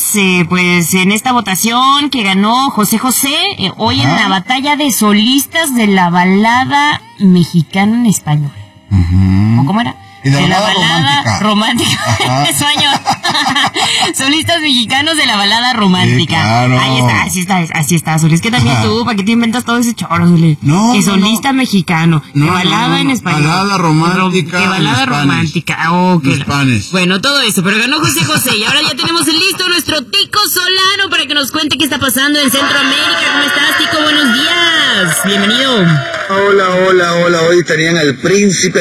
pues en esta votación que ganó José José, hoy en la batalla de solistas de la balada mexicana en español. ¿O cómo era? Y de la balada romántica. Sueño. Solistas mexicanos de la balada romántica. Sí, claro. Ahí está, así está, Zuli. Es que también tú, ¿para qué te inventas todo ese choro, Zuli? No. Que solista mexicano, no, que balada en español. Balada romántica. Que balada romántica. Ok. Hispanes. Bueno, todo eso, pero ganó José José. Y ahora ya tenemos listo nuestro Tico Solano para que nos cuente qué está pasando en Centroamérica. ¿Cómo estás, Tico? Buenos días. Bienvenido. Hola. Hoy tienen al príncipe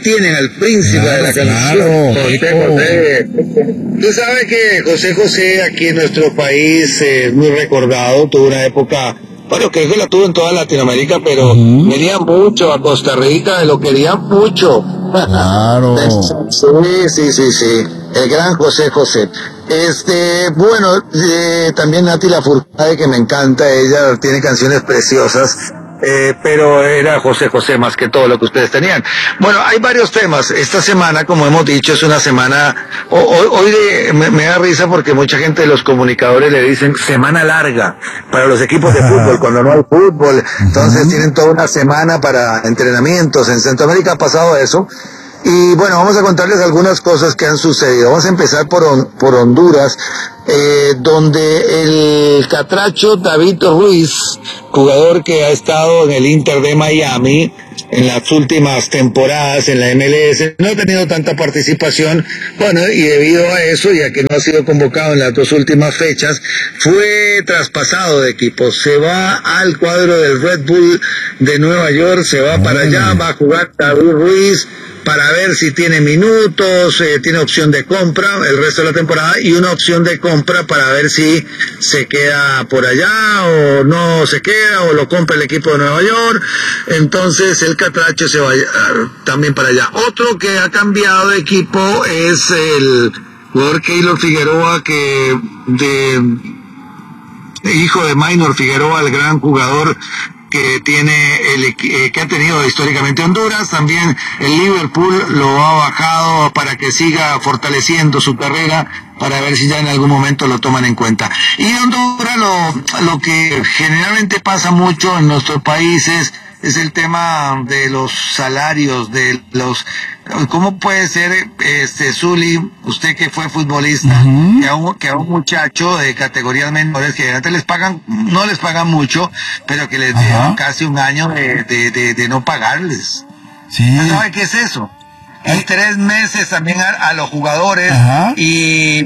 de la canción. José. Tú sabes que José José aquí en nuestro país es muy recordado, tuvo una época, bueno, creo que la tuvo en toda Latinoamérica, pero venía mucho a Costa Rica, lo querían mucho. Claro. Sí, el gran José José. Bueno, también Nati Lafourcade, que me encanta, ella tiene canciones preciosas. Pero era José José más que todo lo que ustedes tenían. Bueno, hay varios temas. Esta semana, como hemos dicho, es una semana, hoy me da risa porque mucha gente de los comunicadores le dicen semana larga para los equipos de fútbol, cuando no hay fútbol. Entonces tienen toda una semana para entrenamientos. En Centroamérica ha pasado eso. Y bueno, vamos a contarles algunas cosas que han sucedido. Vamos a empezar por Honduras, donde el catracho David Ruiz, jugador que ha estado en el Inter de Miami en las últimas temporadas en la MLS, no ha tenido tanta participación, bueno, y debido a eso, y a que no ha sido convocado en las dos últimas fechas, fue traspasado de equipo. Se va al cuadro del Red Bull de Nueva York, se va para allá, va a jugar David Ruiz para ver si tiene minutos, tiene opción de compra el resto de la temporada y una opción de compra para ver si se queda por allá o no se queda o lo compra el equipo de Nueva York. Entonces el catracho se va también para allá. Otro que ha cambiado de equipo es el jugador Keylor Figueroa, hijo de Maynor Figueroa, el gran jugador que tiene que ha tenido históricamente Honduras. También el Liverpool lo ha bajado para que siga fortaleciendo su carrera, para ver si ya en algún momento lo toman en cuenta. Y en Honduras lo que generalmente pasa mucho en nuestros países es el tema de los salarios, ¿cómo puede ser, Zuli, usted que fue futbolista, que a un muchacho de categorías menores que antes no les pagan mucho, pero que les dieron casi un año de no pagarles? Sí. ¿Sabe qué es eso? Y 3 meses también a los jugadores y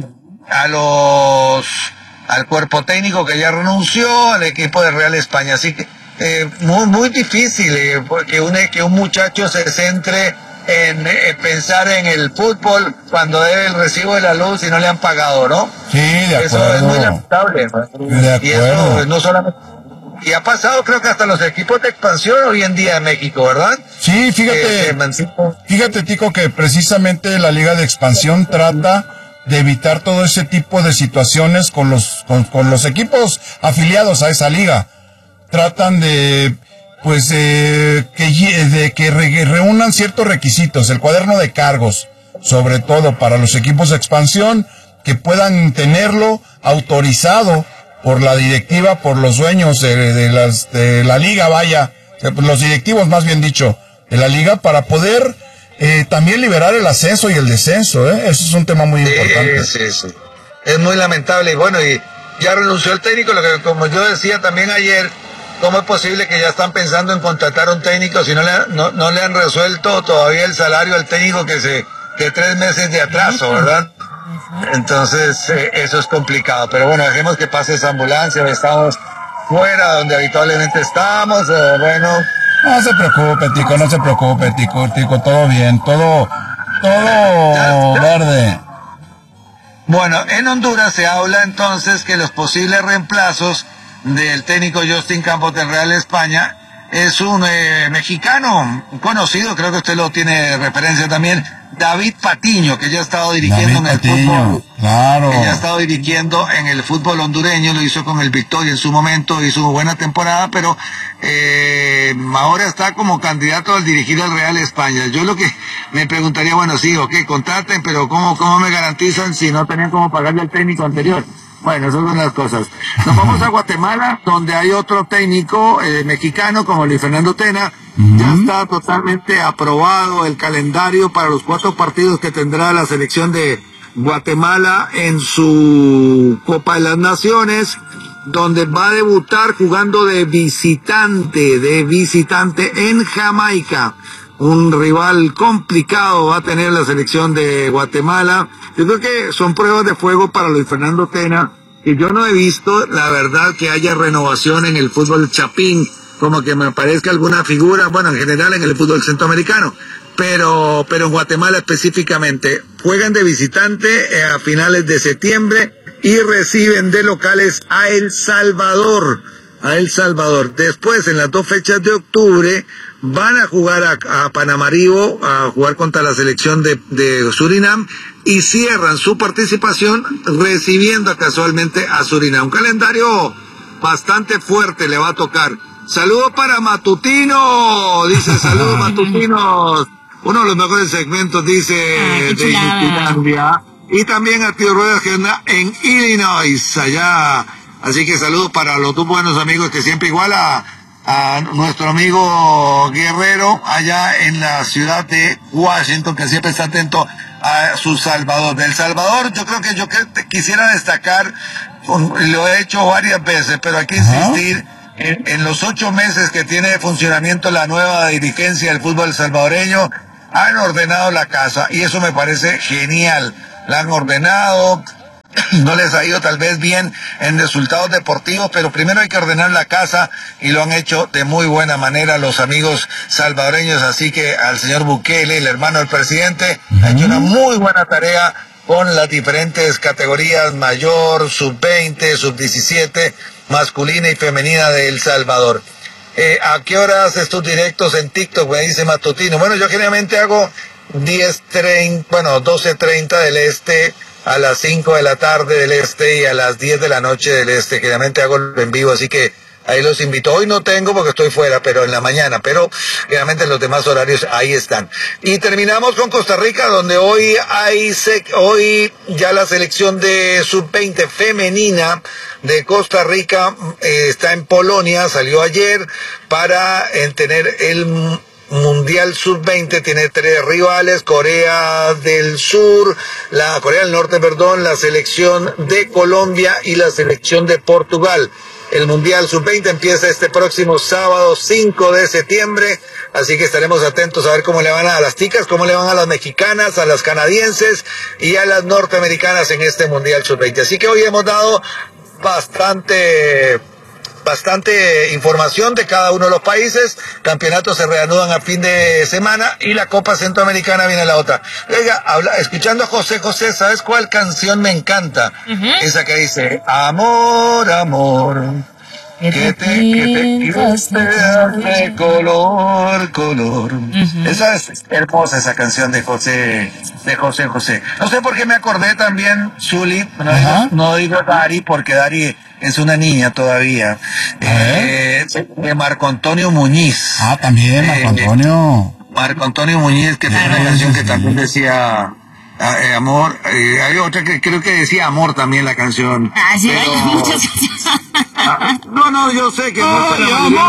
al cuerpo técnico que ya renunció, al equipo de Real España. Así que muy difícil que un muchacho se centre en pensar en el fútbol cuando debe el recibo de la luz y no le han pagado, ¿no? Sí, de acuerdo. Eso es muy lamentable, ¿no? De acuerdo. Y eso no solamente... Y ha pasado, creo que hasta los equipos de expansión hoy en día en México, ¿verdad? Sí, fíjate, Tico, que precisamente la Liga de Expansión trata de evitar todo ese tipo de situaciones con los equipos afiliados a esa liga. Tratan de que reúnan ciertos requisitos, el cuaderno de cargos, sobre todo para los equipos de expansión, que puedan tenerlo autorizado por la directiva, por los dueños de la liga, los directivos más bien dicho, de la liga, para poder también liberar el ascenso y el descenso, Eso es un tema muy importante. Sí. Es muy lamentable, y bueno, y ya renunció el técnico, lo que como yo decía también ayer, ¿cómo es posible que ya están pensando en contratar a un técnico si no le han resuelto todavía el salario al técnico que 3 meses de atraso, ¿verdad? Entonces, eso es complicado. Pero bueno, dejemos que pase esa ambulancia, estamos fuera donde habitualmente estamos, bueno. No se preocupe, Tico, todo bien, todo verde. Bueno, en Honduras se habla entonces que los posibles reemplazos del técnico Justin Campos del Real España es un mexicano conocido, creo que usted lo tiene referencia también, David Patiño, que ya ha estado dirigiendo en el fútbol. Claro. Que ya ha estado dirigiendo en el fútbol hondureño, lo hizo con el Victoria en su momento, hizo buena temporada, pero ahora está como candidato al dirigir al Real España. Yo lo que me preguntaría, bueno, sí, ok, contraten, pero ¿cómo me garantizan si no tenían cómo pagarle al técnico anterior? Bueno, esas son las cosas. Nos vamos a Guatemala, donde hay otro técnico mexicano como Luis Fernando Tena. Ya está totalmente aprobado el calendario para los 4 partidos que tendrá la selección de Guatemala en su Copa de las Naciones, donde va a debutar jugando de visitante en Jamaica. Un rival complicado va a tener la selección de Guatemala. Yo creo que son pruebas de fuego para Luis Fernando Tena, y yo no he visto, la verdad, que haya renovación en el fútbol chapín, como que me aparezca alguna figura, bueno, en general en el fútbol centroamericano, pero en Guatemala específicamente. Juegan de visitante a finales de septiembre y reciben de locales a El Salvador. Después, en las 2 fechas de octubre, van a jugar a Panamarío, a jugar contra la selección de Surinam, y cierran su participación recibiendo casualmente a Surinam. Un calendario bastante fuerte le va a tocar. Saludos para Matutino, dice, saludos Matutinos. Uno de los mejores segmentos, dice, de Inutilandia. Y también a Tío Rueda, que anda en Illinois, allá. Así que saludos para los 2 buenos amigos, que siempre igual a nuestro amigo Guerrero, allá en la ciudad de Washington, que siempre está atento a su Salvador. Del Salvador, yo creo que quisiera destacar, lo he hecho varias veces, pero hay que insistir en los 8 meses que tiene de funcionamiento la nueva dirigencia del fútbol salvadoreño. Han ordenado la casa, y eso me parece genial. La han ordenado. No les ha ido tal vez bien en resultados deportivos, pero primero hay que ordenar la casa, y lo han hecho de muy buena manera los amigos salvadoreños. Así que al señor Bukele, el hermano del presidente, ha hecho una muy buena tarea con las diferentes categorías: mayor, sub-20, sub-17, masculina y femenina de El Salvador. ¿A qué hora haces tus directos en TikTok? Me dice Matutino. Bueno, yo generalmente hago 12:30 del este, a las 5 de la tarde del este y a las 10 de la noche del este. Generalmente hago en vivo, así que ahí los invito. Hoy no tengo porque estoy fuera, pero en la mañana, pero generalmente en los demás horarios ahí están. Y terminamos con Costa Rica, donde hoy ya la selección de sub-20 femenina de Costa Rica está en Polonia, salió ayer para tener el Mundial Sub-20. Tiene 3 rivales: Corea del Norte, la selección de Colombia y la selección de Portugal. El Mundial Sub-20 empieza este próximo sábado 5 de septiembre, así que estaremos atentos a ver cómo le van a las ticas, cómo le van a las mexicanas, a las canadienses y a las norteamericanas en este Mundial Sub-20. Así que hoy hemos dado bastante información de cada uno de los países. Campeonatos se reanudan a fin de semana y la Copa Centroamericana viene la otra. Oiga, escuchando a José José, ¿sabes cuál canción me encanta? Esa que dice: amor, amor, que te de color. Esa es hermosa, esa canción de José José. No sé por qué me acordé también, Zuli, no digo Dari, porque Dari es una niña todavía, de Marco Antonio Muñiz. También Marco Antonio Muñiz, que tiene una canción que también decía amor. Hay otra que creo que decía amor también, la canción. Sí, pero hay muchas canciones. No, yo sé que amor.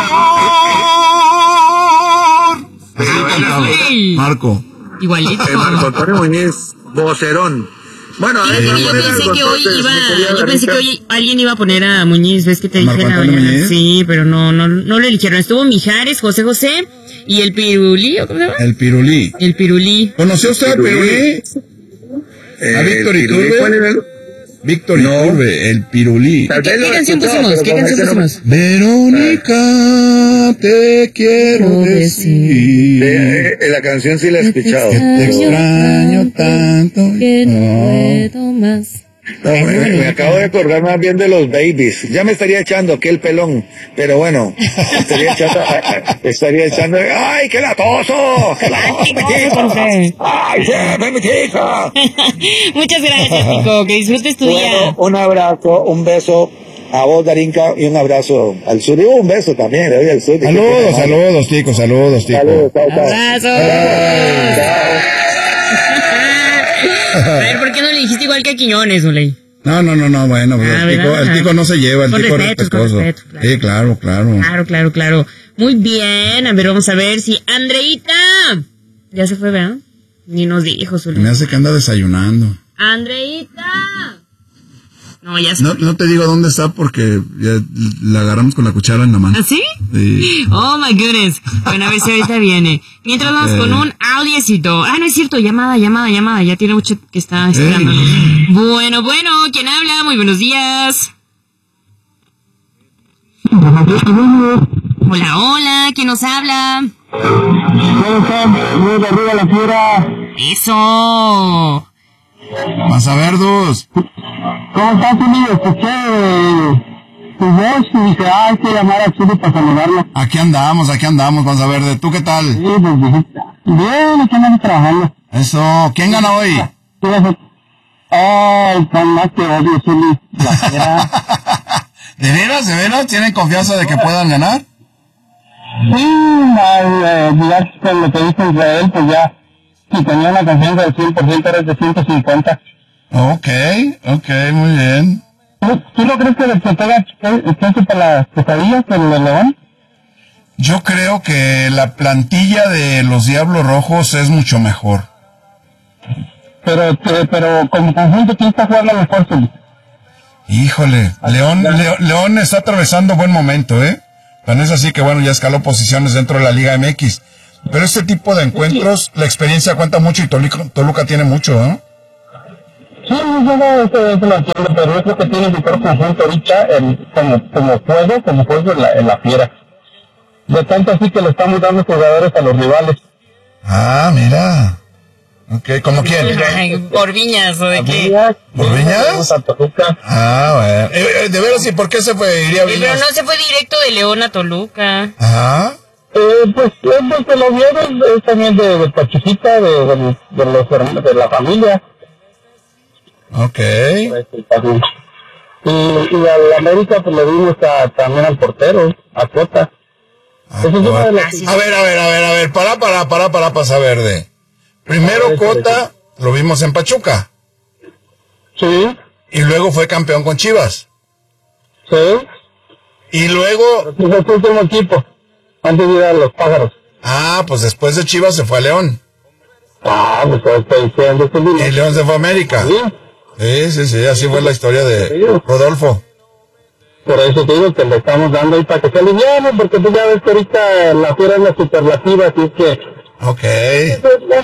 Marco. Igualito. Marco Antonio Muñiz, vocerón. Bueno, yo pensé que hoy alguien iba a poner a Muñiz, ves que te dije la mañana. Sí, pero no lo eligieron. Estuvo Mijares, José José y el Pirulí, ¿o cómo se llama? El Pirulí. ¿Conoció usted al Pirulí? ¿A Víctor Iturbe? ¿Cuál era? Víctor Iturbe, el Pirulí. ¿Qué canción pusimos? Verónica, te quiero decir. La canción sí la he escuchado. Te extraño tanto. Que no puedo más. Me acabo de acordar más bien de los Babies. Ya me estaría echando aquel pelón, pero bueno, estaría echando, ¡ay, qué latoso! ¡Qué latoso, ¡ay, ven, mi chica! Muchas gracias, Nico, que disfrutes tu día. Un abrazo, un beso a vos, Darinka, y un abrazo al sur. Y un beso también, le doy al sur. Saludos, chicos. Saludos, abrazos. A ver, ¿por qué no le dijiste igual que a Quiñones, Uley? No, bueno, pues el tico no se lleva, el tico es respetuoso. Claro. Sí, claro. Claro. Muy bien, a ver, vamos a ver si Andreita ya se fue, ¿verdad? Ni nos dijo su... Me hace que anda desayunando. Andreita. No, ya se... No te digo dónde está porque ya la agarramos con la cuchara en la mano. ¿Ah, sí? Sí. Oh, my goodness. Bueno, a ver si ahorita viene. Mientras vamos con un audiecito. Ah, no es cierto, llamada. Ya tiene mucho que está esperando. Bueno, ¿quién habla? Muy buenos días. Hola, ¿quién nos habla? La fiera. Eso. Vas a ver, dos. ¿Cómo estás, amigo? Escuché tu voz y dije, hay que llamar a Chile para saludarlo. Aquí andamos, vas a ver, ¿de tú qué tal? Sí, pues dijiste. Bien, aquí andamos trabajando. Eso, ¿quién gana hoy? Con más que odio, Chile. La fiera. ¿De veras? ¿Tienen confianza de que puedan ganar? Sí, ya con lo que dijo Israel, pues ya, si tenía una confianza del 100%, eres de 150. Ok, muy bien. ¿Tú no crees que le pega chance para las pesadillas con el León? Yo creo que la plantilla de los Diablos Rojos es mucho mejor. Pero como conjunto, ¿quién está jugando mejor, Zuli? Híjole, León está atravesando buen momento, ¿eh? Tan es así que, bueno, ya escaló posiciones dentro de la Liga MX. Pero este tipo de encuentros, la experiencia cuenta mucho y Toluca tiene mucho, ¿no? Sí, yo no eso lo entiendo, pero yo creo que tiene mejor conjunto ahorita como juego en la fiera. De tanto así que le estamos dando jugadores a los rivales. Ah, mira. Ok, ¿como quién? ¿Por Viñas o de qué? ¿Por Viñas? Ah, bueno. De veras, ¿y por qué se iría Viñas? Pero no se fue directo de León a Toluca. Ajá. Pues porque los vieron es también de Pachuquita, de la familia. Ok. Y a la América pues le dimos también al portero, a Cota. A ver, para Pasa Verde. Primero Cota lo vimos en Pachuca. Sí. Y luego fue campeón con Chivas. Sí. Y luego... Fue el último equipo, antes de ir a los Pájaros. Ah, pues después de Chivas se fue a León. Pues Y León se fue a América. Sí, así fue la historia de Rodolfo. Por eso te digo que le estamos dando ahí para que se aliviane, porque tú ya ves que ahorita la fiera es la superlativa, así es que... Ok. Es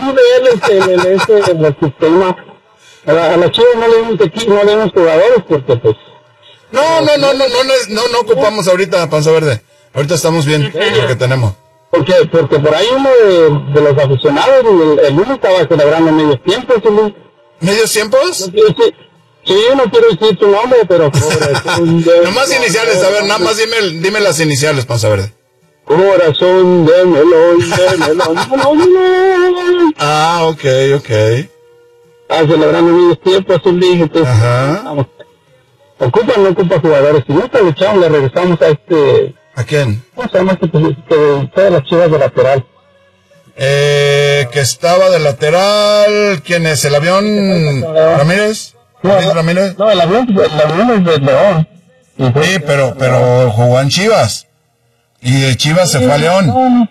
el sistema. A la Chivas no le dimos jugadores, porque pues... No ocupamos ahorita Panza Verde. Ahorita estamos bien lo que tenemos. Porque por ahí uno de los aficionados, el uno estaba celebrando medios tiempos. ¿Medios tiempos? Sí, no quiero decir tu nombre, pero... Nomás iniciales, a ver, nada más dime las iniciales, Panza Verde. Corazón de melón, Ah, ok. Celebrando medios tiempos, entonces... Ajá. Vamos. No ocupa jugadores. Si no le echamos, le regresamos a ¿A quién? ¿Cómo se llama todas las Chivas de lateral? Que estaba de lateral. ¿Quién es? ¿El avión Ramírez? ¿Ramírez? No, el avión es de León. Sí, pero jugó en Chivas. Y de Chivas se fue a León.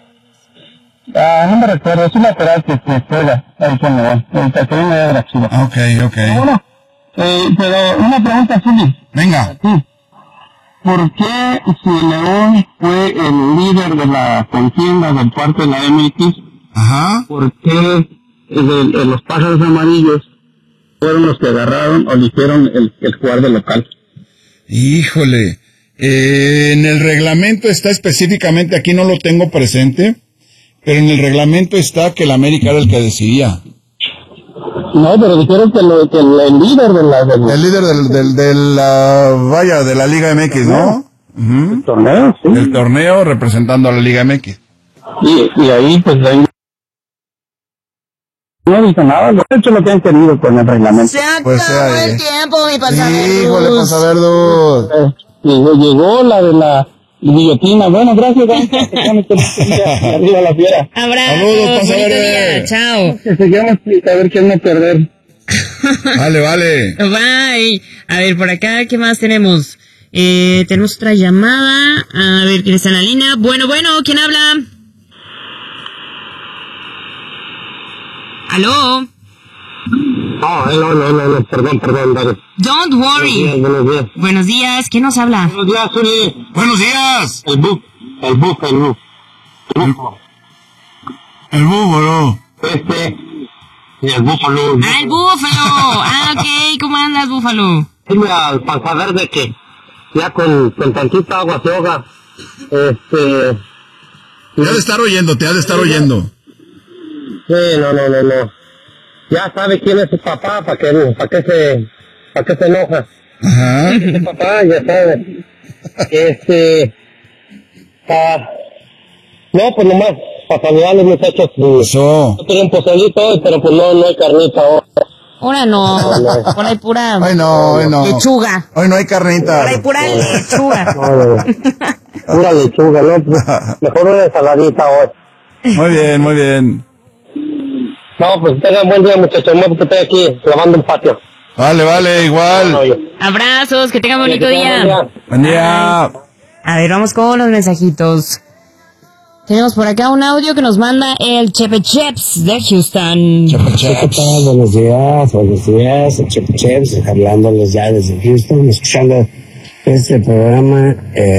No me recuerdo, es un lateral que juega ahí con León. El que viene de la Chivas. Ok. Bueno, pero una pregunta, Zuli. Venga. ¿Por qué si León fue el líder de la contienda del parte de la MX, ajá, por qué los Pájaros Amarillos fueron los que agarraron o eligieron el jugar de local? Híjole, en el reglamento está específicamente, aquí no lo tengo presente, pero en el reglamento está que el América era el que decidía. No, pero dijeron que el líder el líder de la Liga MX, ¿no? Uh-huh. El torneo, sí. El torneo representando a la Liga MX. Y ahí, pues, no dice nada, lo han hecho lo que han querido con el reglamento. Se acabó el tiempo, mi Panzaverdos. Híjole, Panzaverdos. Llegó la de la guillotina. Bueno, gracias, arriba la fiera. Abrazo. Saludos, Panzaverdos. Chao. Que sigamos a ver quién no perder. Vale. Bye. A ver, por acá, ¿qué más tenemos? Tenemos otra llamada. A ver, ¿quién está en la línea? Bueno, ¿quién habla? ¿Aló? No, perdón, dale. Don't worry. Buenos días. Buenos días, ¿quién nos habla? Buenos días, Zuli. Buenos días. El búfalo. El búfalo. Y el búfalo. ¡Ah, el búfalo! Ok, ¿cómo andas, búfalo? Sí, mira, para saber de que ya con tantita agua se ahoga. Te ha de estar oyendo. Sí, no. Ya sabe quién es su papá, ¿para qué se enoja? Ajá. Su papá, ya sabe. No, pues nomás, para saludarles, muchachos. Eso. No tienen pozolito, pero pues no hay carnita ahora. Ahora no, ahora hay pura Ay, no. lechuga. Hoy no hay carnita. Ahora hay pura lechuga. No. Pura lechuga, ¿no? Mejor una ensaladita hoy. Muy bien. No, pues tengan buen día, muchachos. No, que estoy aquí lavando el patio. Vale, igual. Abrazos, que tengan bonito día. Buen día. A ver, vamos con los mensajitos. Tenemos por acá un audio que nos manda el Chepe Cheps de Houston. ¿Qué tal? Buenos días, el Chepe Cheps, hablándoles ya desde Houston, escuchando este programa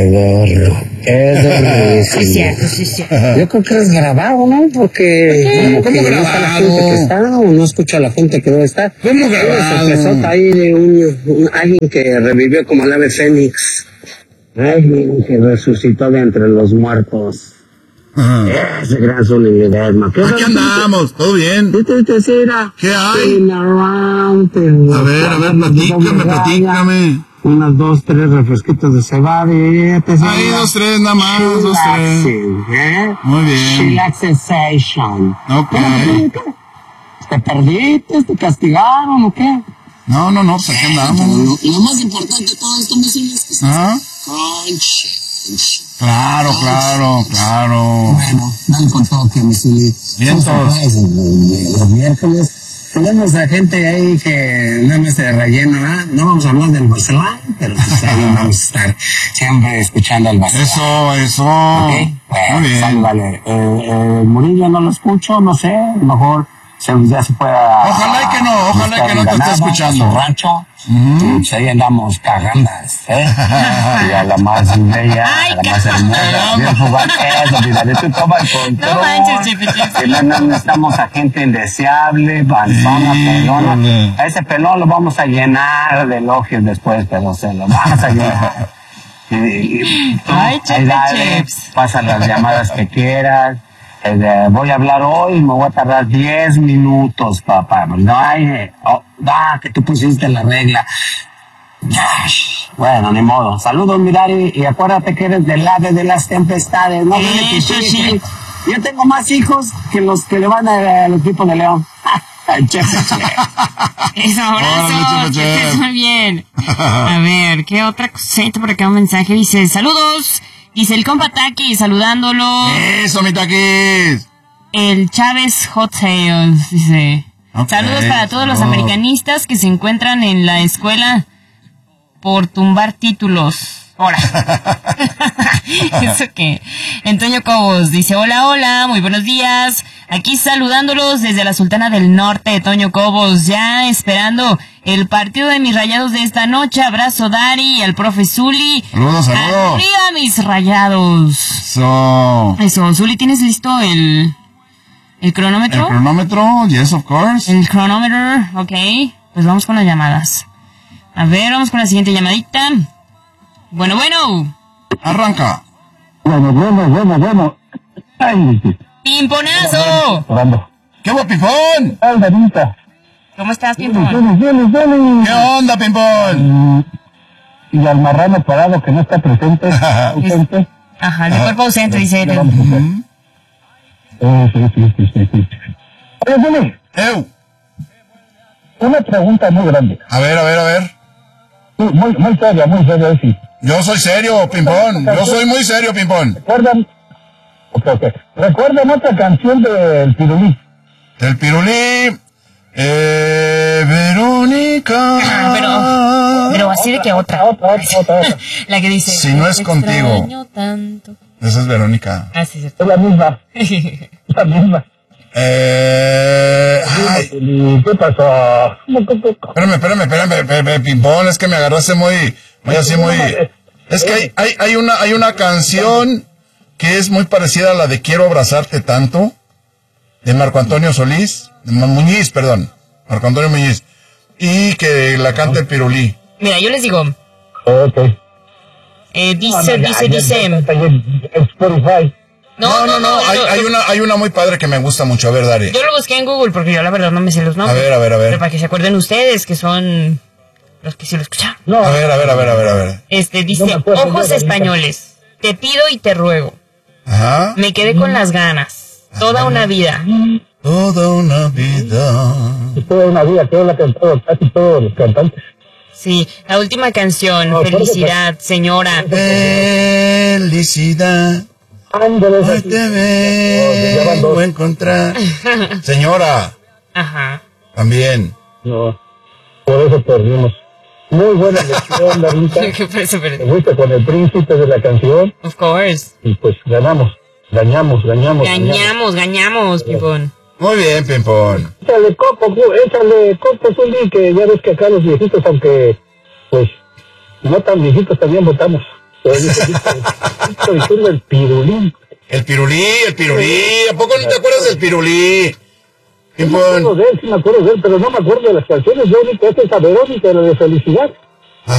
Sí. Yo creo que es grabado, ¿no? Porque ¿Cómo no está la gente que está, o no escucha a la gente que no está. ¿Cómo grabado? Se empezó ahí de alguien que revivió como el ave fénix, alguien que resucitó de entre los muertos. Ese gran Zuli Ledesma. Aquí andamos, todo bien. ¿Qué hay? A ver, platícame. Unas 2, 3 refresquitos de cebada y Ahí 2, 3 nada más, 2, 3. Muy bien. Relaxation. Ok. ¿Te perdiste? ¿Te castigaron o qué? No, pues aquí andamos. Lo más importante de todo esto, Messi, es que se ¿Ah? Claro. Bueno, dan con todo que Messi. Bien todos. Los miércoles tenemos a gente ahí que nada más de relleno, ¿ah? No vamos a hablar del Barcelona, pero pues ahí vamos a estar siempre escuchando al Barcelona. Eso. ¿Okay? Bueno, Muy bien. vale. Murillo no lo escucho, no sé, a lo mejor ya se pueda. Ojalá y que no te esté escuchando. A su rancho. Pues ahí andamos cagandas, y a la más bella, a la más hermosa, bien jugar eso, mira, tú toma el control. No manches, Chepe. Que no necesitamos a gente indeseable, panzona, pelona. A ese pelón lo vamos a llenar de elogios después, pero se lo vamos a llenar. Ay, Chepe Cheps. Pasa las llamadas que quieras. Voy a hablar hoy, me voy a tardar 10 minutos, papá. No hay, que tú pusiste la regla. Bueno, ni modo. Saludos, Mirari, y acuérdate que eres del ave de las tempestades. No Eso sí. Yo tengo más hijos que los que le van al equipo de León. Eso, abrazo, que estés muy bien. A ver, ¿qué otra cosita por acá? Un mensaje dice, saludos. Dice el compa Taki, saludándolo. Eso, mi Taquis. El Chávez Hot Sales, dice. Okay. Saludos para todos los americanistas que se encuentran en la escuela por tumbar títulos. Ahora. ¿Eso qué? Antonio Cobos dice, hola, muy buenos días. Aquí saludándolos desde la Sultana del Norte, Toño Cobos, ya esperando el partido de mis rayados de esta noche. Abrazo, Dari, y al profe Zuli. Saludos. Arriba mis rayados. Eso, Zuli, ¿tienes listo el cronómetro? El cronómetro, yes, of course. El cronómetro, ok. Pues vamos con las llamadas. A ver, vamos con la siguiente llamadita. Bueno. Arranca. Bueno. Ay, ¡Pimponazo! ¿Qué hubo, Pimpón? Alvarita. ¿Cómo estás, Pimpón? ¿Qué onda, Pimpón? Y al marrano parado que no está presente. ausente. Ajá, de cuerpo ausente, dice él. Sí. Oye, Billy, una pregunta muy grande. A ver. Sí, muy seria, sí. Yo soy serio, Pimpón. Yo soy muy serio, Pimpón. ¿Recuerdan? Ok. ¿Recuerdan otra canción del Pirulí? Del Pirulí. Verónica. Pero así de que otra. La que dice. Si no es contigo. Tanto. Esa es Verónica. Ah, sí, sí. Es la misma. La misma. Ay, ¿Qué pasó? espérame, Pimpón, es que me agarraste muy así, muy... Es que hay una canción que es muy parecida a la de Quiero abrazarte tanto, de Marco Antonio Muñiz, Marco Antonio Muñiz, y que la canta el Pirulí. Mira, yo les digo, Ok. dice. Spotify. No. Hay una muy padre que me gusta mucho. A ver, Dari. Yo lo busqué en Google porque yo la verdad no me sé los nombres. A ver. Pero para que se acuerden ustedes que son los que sí lo escucharon. No. A ver. Dice, No me acuerdo ojos yo, españoles, te pido y te ruego. Ajá. Me quedé con las ganas. Toda una vida. Toda una vida. Toda una vida, que la cantado casi todos los cantantes. Sí, la última canción, No, Felicidad, señora. Felicidad. Ángeles Hoy aquí. te vengo a encontrar. Señora, Ajá. también. No, por eso perdimos. Muy buena lección, Darita. ¿Qué fue eso? Te fuiste con el príncipe de la canción Of course. y pues gañamos, Pipón. Muy bien, Pimpón. Échale copo, Zuli, que ya ves que acá los viejitos, aunque pues no tan viejitos, también votamos. Pero dice, Víctor, el Pirulí. El Pirulí. ¿A poco no te acuerdas del Pirulí? Sí me acuerdo de él, pero no me acuerdo de las canciones. Yo único es esa Verónica, la de Felicidad.